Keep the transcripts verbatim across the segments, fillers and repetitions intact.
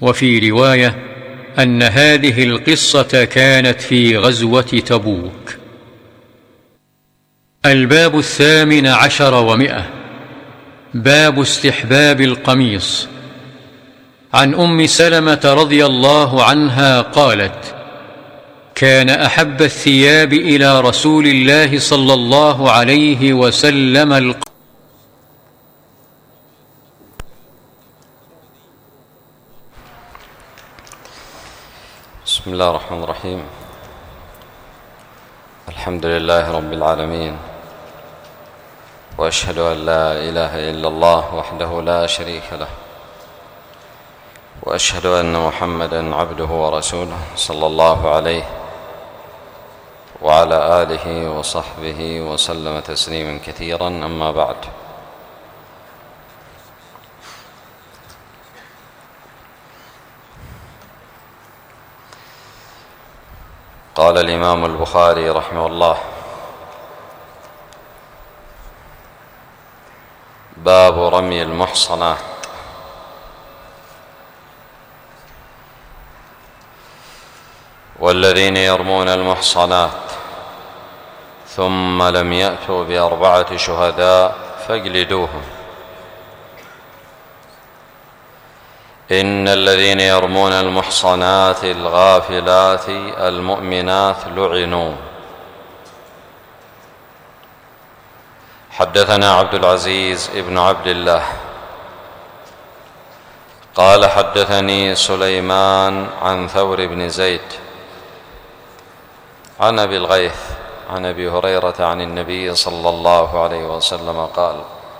وفي رواية أن هذه القصة كانت في غزوة تبوك. الباب الثامن عشر ومئة. باب استحباب القميص. عن أم سلمة رضي الله عنها قالت: كان أحب الثياب إلى رسول الله صلى الله عليه وسلم القميص. بسم الله الرحمن الرحيم. الحمد لله رب العالمين، وأشهد أن لا إله إلا الله وحده لا شريك له، وأشهد أن محمدًا عبده ورسوله صلى الله عليه وعلى آله وصحبه وسلم تسليمًا كثيرًا. أما بعد، قال الإمام البخاري رحمه الله: باب رمي المحصنات. والذين يرمون المحصنات ثم لم يأتوا بأربعة شهداء فاجلدوهم. إن الذين يرمون المحصنات الغافلات المؤمنات لعنوا. حدثنا عبد العزيز ابن عبد الله قال: حدثني سليمان عن ثور بن زيد عن أبي الغيث عن أبي هريرة عن النبي صلى الله عليه وسلم قال: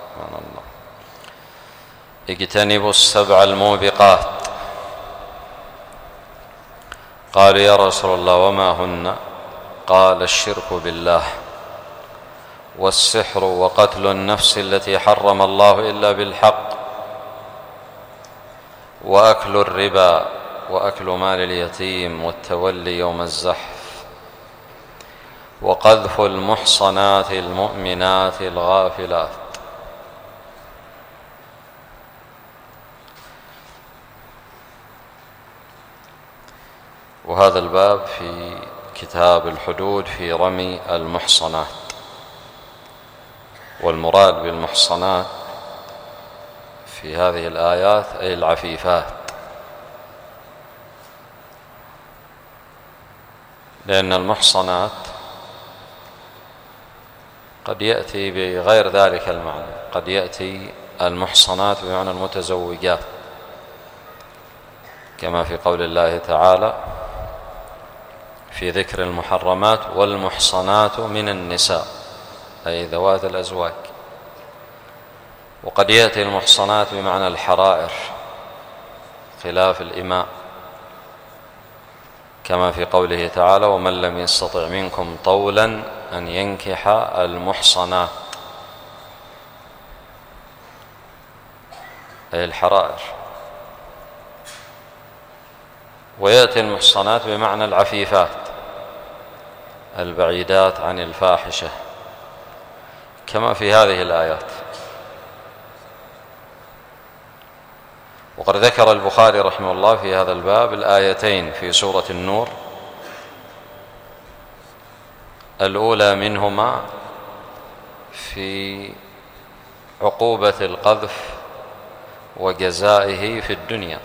اجتنبوا السبع الموبقات. قالوا: يا رسول الله وما هن؟ قال: الشرك بالله، والسحر، وقتل النفس التي حرم الله إلا بالحق، وأكل الربا، وأكل مال اليتيم، والتولي يوم الزحف، وقذف المحصنات المؤمنات الغافلات. وهذا الباب في كتاب الحدود في رمي المحصنات. والمراد بالمحصنات في هذه الآيات أي العفيفات، لأن المحصنات قد يأتي بغير ذلك المعنى، قد يأتي المحصنات بمعنى المتزوجات، كما في قول الله تعالى في ذكر المحرمات: والمحصنات من النساء، أي ذوات الأزواج. وقد يأتي المحصنات بمعنى الحرائر خلاف الإماء، كما في قوله تعالى: ومن لم يستطع منكم طولا أن ينكح المحصنات، أي الحرائر. ويأتي المحصنات بمعنى العفيفات البعيدات عن الفاحشة، كما في هذه الآيات. وقد ذكر البخاري رحمه الله في هذا الباب الآيتين في سورة النور، الأولى منهما في عقوبة القذف وجزائه في الدنيا،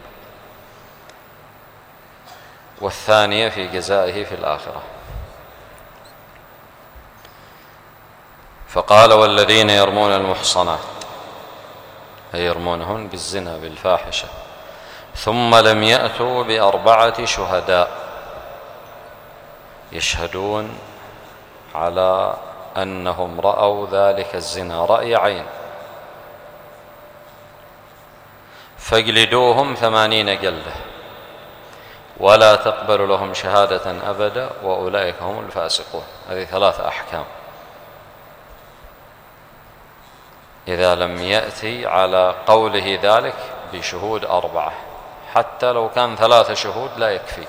والثانية في جزائه في الآخرة. فقال: والذين يرمون المحصنات، أي يرمونهن بالزنا بالفاحشة، ثم لم يأتوا بأربعة شهداء يشهدون على أنهم رأوا ذلك الزنا رأي عين، فاجلدوهم ثمانين جلدة ولا تقبل لهم شهادة أبدا وأولئك هم الفاسقون. هذه ثلاث أحكام إذا لم يأتي على قوله ذلك بشهود أربعة، حتى لو كان ثلاثة شهود لا يكفي،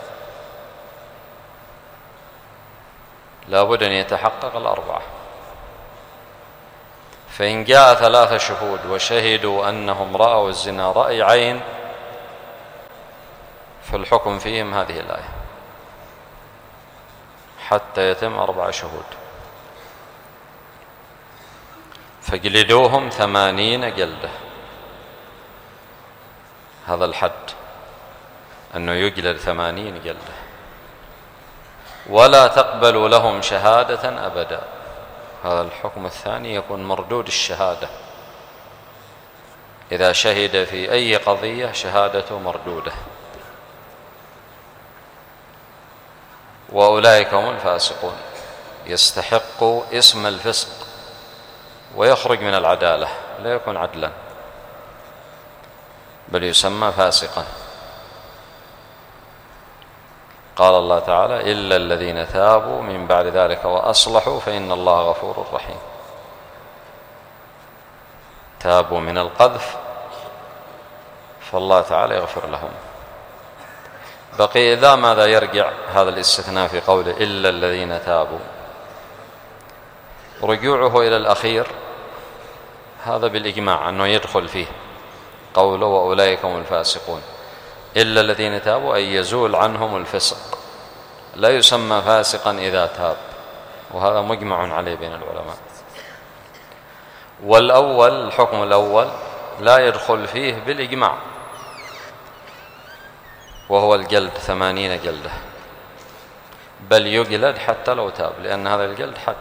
لا بد أن يتحقق الأربعة. فإن جاء ثلاثة شهود وشهدوا أنهم رأوا الزنا رأي عين فالحكم فيهم هذه الآية حتى يتم أربع شهود. فاجلدوهم ثمانين جلدة، هذا الحد، أنه يجلد ثمانين جلدة. ولا تقبلوا لهم شهادة أبدا، هذا الحكم الثاني، يكون مردود الشهادة، إذا شهد في أي قضية شهادته مردودة. وأولئك هم الفاسقون، يستحق اسم الفسق ويخرج من العدالة، لا يكون عدلا بل يسمى فاسقا. قال الله تعالى: إلا الذين تابوا من بعد ذلك وأصلحوا فإن الله غفور رحيم. تابوا من القذف فالله تعالى يغفر لهم. بقي إذا ماذا يرجع هذا الاستثناء في قوله إلا الذين تابوا؟ رجوعه إلى الأخير هذا بالإجماع أنه يدخل فيه قوله وأولئك هم الفاسقون، إلا الذين تابوا أي يزول عنهم الفسق، لا يسمى فاسقا إذا تاب، وهذا مجمع عليه بين العلماء. والأول، الحكم الأول لا يدخل فيه بالإجماع، وهو الجلد ثمانين جلدة، بل يجلد حتى لو تاب، لأن هذا الجلد حد.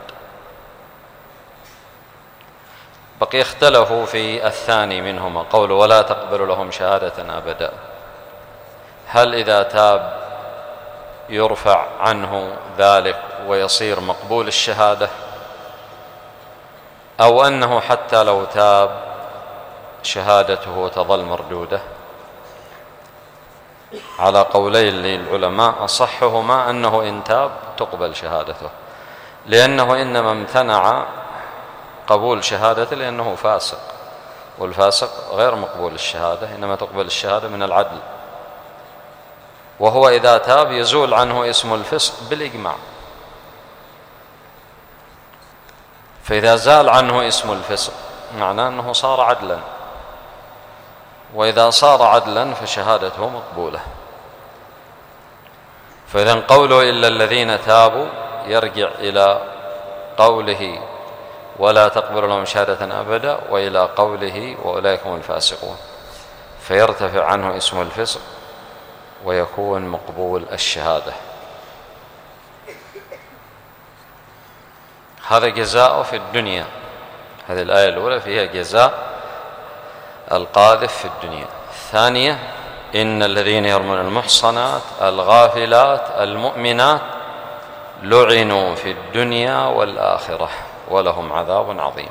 بقي اختلفوا في الثاني منهما، قول ولا تقبل لهم شهادة أبدا، هل إذا تاب يرفع عنه ذلك ويصير مقبول الشهادة، أو أنه حتى لو تاب شهادته تظل مردودة؟ على قولين للعلماء، أصحهما أنه إن تاب تقبل شهادته، لأنه إنما امتنع قبول شهادته لأنه فاسق، والفاسق غير مقبول الشهادة، إنما تقبل الشهادة من العدل. وهو إذا تاب يزول عنه اسم الفسق بالإجماع، فإذا زال عنه اسم الفسق معناه أنه صار عدلا، وإذا صار عدلا فشهادته مقبولة. فإذا قوله إلا الذين تابوا يرجع إلى قوله ولا تقبل لهم شهادة أبدا، وإلى قوله وأولئك هم الفاسقون، فيرتفع عنه اسم الفسق ويكون مقبول الشهادة. هذا جزاء في الدنيا، هذه الآية الأولى فيها جزاء القاذف في الدنيا. الثانية إن الذين يرمون المحصنات الغافلات المؤمنات لعنوا في الدنيا والآخرة ولهم عذاب عظيم.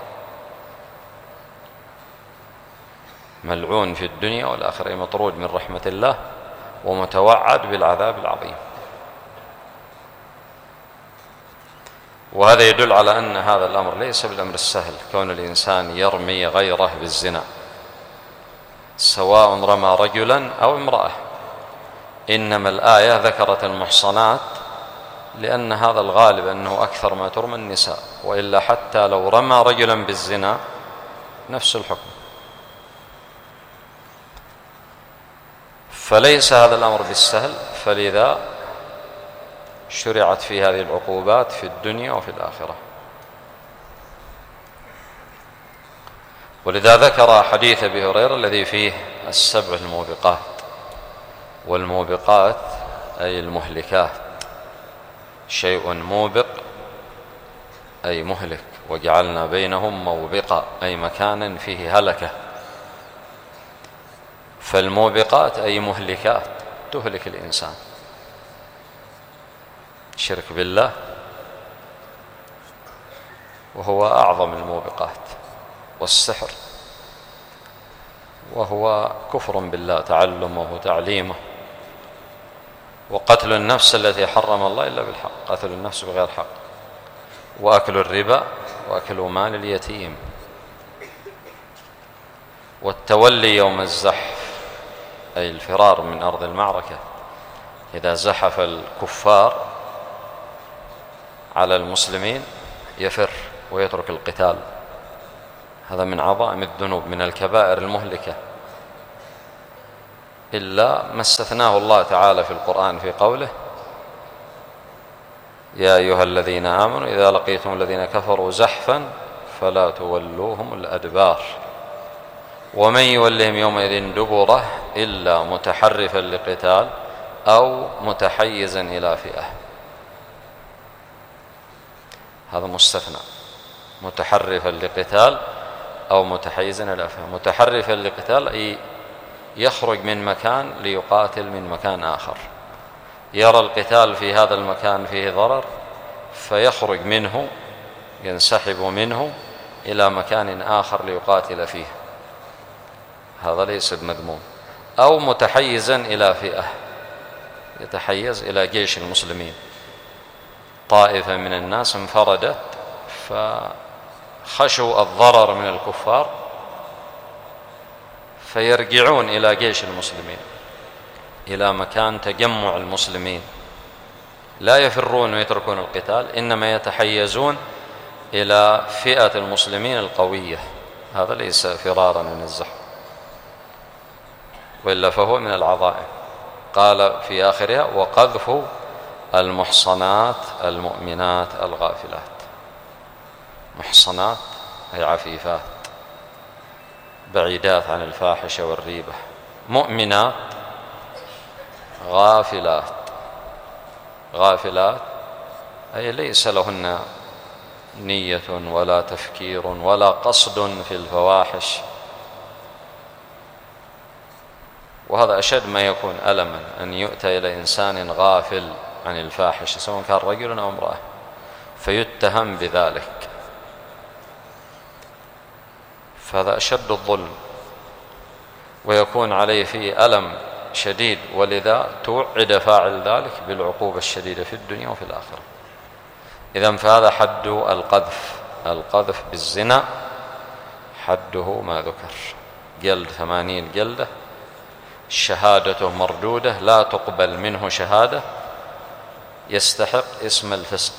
ملعون في الدنيا والآخرة، مطرود من رحمة الله ومتوعد بالعذاب العظيم. وهذا يدل على أن هذا الأمر ليس بالأمر السهل، كون الإنسان يرمي غيره بالزنا، سواء رمى رجلا أو امرأة. إنما الآية ذكرت المحصنات لأن هذا الغالب أنه أكثر ما ترمى النساء، وإلا حتى لو رمى رجلا بالزنا نفس الحكم. فليس هذا الأمر بالسهل، فلذا شرعت في هذه العقوبات في الدنيا وفي الآخرة. ولذا ذكر حديث أبي هريرة الذي فيه السبع الموبقات، والموبقات أي المهلكات، شيء موبق أي مهلك، وجعلنا بينهم موبقا أي مكانا فيه هلكة. فالموبقات أي مهلكات تهلك الإنسان، الشرك بالله وهو أعظم الموبقات، والسحر وهو كفر بالله تعلمه وتعليمه، وقتل النفس التي حرم الله إلا بالحق، قتل النفس بغير حق، وأكل الربا، وأكل مال اليتيم، والتولي يوم الزحف أي الفرار من أرض المعركة، إذا زحف الكفار على المسلمين يفر ويترك القتال، هذا من عظائم الذنوب، من الكبائر المهلكة. إلا ما استثناه الله تعالى في القرآن في قوله: يا أيها الذين آمنوا إذا لقيتم الذين كفروا زحفا فلا تولوهم الأدبار ومن يولهم يومئذ دبره إلا متحرفا لقتال أو متحيزا إلى فئة. هذا مستثنى، متحرفا لقتال أو متحيزا إلى فئة. متحرفا لقتال أي يخرج من مكان ليقاتل من مكان آخر، يرى القتال في هذا المكان فيه ضرر فيخرج منه، ينسحب منه إلى مكان آخر ليقاتل فيه، هذا ليس بمذموم. أو متحيزا إلى فئة، يتحيز إلى جيش المسلمين، طائفة من الناس انفردت فخشوا الضرر من الكفار فيرجعون إلى جيش المسلمين، إلى مكان تجمع المسلمين، لا يفرون ويتركون القتال، إنما يتحيزون إلى فئة المسلمين القوية. هذا ليس فرارا من الزحف، وإلا فهو من العظائم. قال في آخرها: وقذف المحصنات المؤمنات الغافلات. محصنات أي عفيفات بعيدات عن الفاحشة والريبة، مؤمنات غافلات. غافلات أي ليس لهن نية ولا تفكير ولا قصد في الفواحش، وهذا أشد ما يكون ألما، أن يؤتى إلى إنسان غافل عن الفاحشة سواء كان رجل أو امرأة فيتهم بذلك، فهذا أشد الظلم ويكون عليه فيه ألم شديد، ولذا توعد فاعل ذلك بالعقوبة الشديدة في الدنيا وفي الآخرة. إذن فهذا حد القذف. القذف بالزنا حده ما ذكر، جلد ثمانين جلدة، شهادته مردودة، لا تقبل منه شهادة، يستحق اسم الفسق،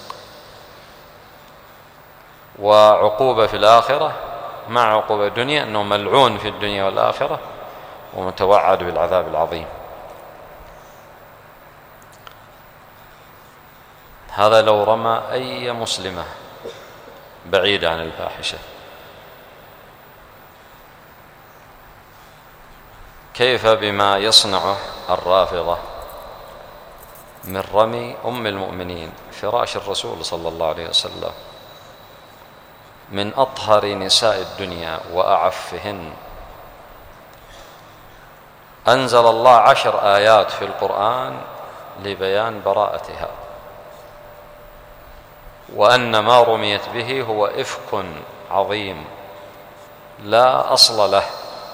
وعقوبة في الآخرة مع عقوبة الدنيا أنه ملعون في الدنيا والآخرة ومتوعد بالعذاب العظيم. هذا لو رمى أي مسلمة بعيدة عن الفاحشة. كيف بما يصنعه الرافضة من رمي أم المؤمنين فراش الرسول صلى الله عليه وسلم، من أطهر نساء الدنيا وأعفهن. أنزل الله عشر آيات في القرآن لبيان براءتها، وأن ما رميت به هو إفك عظيم لا أصل له.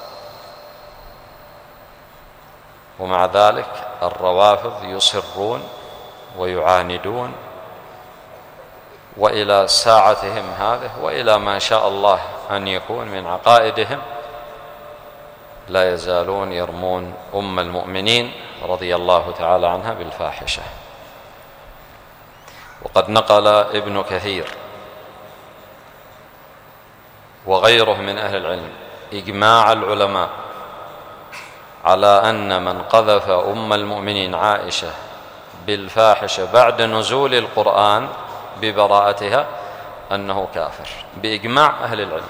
ومع ذلك الروافض يصرون ويعاندون، وإلى ساعتهم هذه وإلى ما شاء الله أن يكون من عقائدهم لا يزالون يرمون أم المؤمنين رضي الله تعالى عنها بالفاحشة. وقد نقل ابن كثير وغيره من أهل العلم إجماع العلماء على أن من قذف أم المؤمنين عائشة بالفاحشة بعد نزول القرآن ببراءتها أنه كافر بإجماع أهل العلم.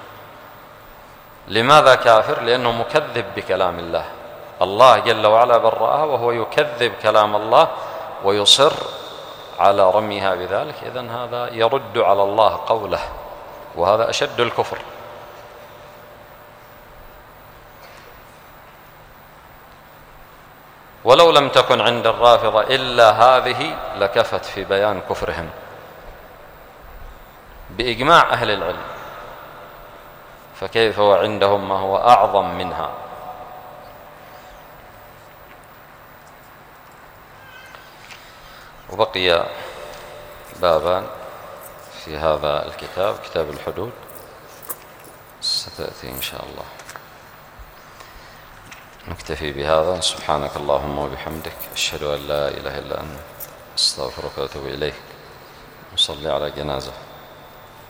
لماذا كافر؟ لأنه مكذب بكلام الله. الله جل وعلا برأها وهو يكذب كلام الله ويصر على رميها بذلك، إذن هذا يرد على الله قوله، وهذا أشد الكفر. ولو لم تكن عند الرافضة إلا هذه لكفت في بيان كفرهم بإجماع أهل العلم، فكيف وعندهم ما هو أعظم منها؟ وبقي بابان في هذا الكتاب، كتاب الحدود، ستأتي إن شاء الله. نكتفي بهذا. سبحانك اللهم وبحمدك، أشهد أن لا إله إلا أنت، أستغفرك وأتوب إليك. نصلي على جنازة.